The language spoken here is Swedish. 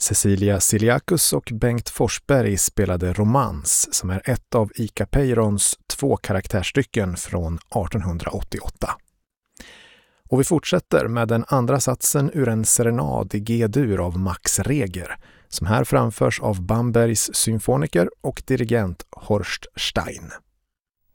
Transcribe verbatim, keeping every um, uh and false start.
Cecilia Siliakus och Bengt Forsberg spelade Romans, som är ett av Ika Peirons två karaktärstycken från artonhundraåttioåtta. Och vi fortsätter med den andra satsen ur en serenad i G-dur av Max Reger, som här framförs av Bambergs symfoniker och dirigent Horst Stein.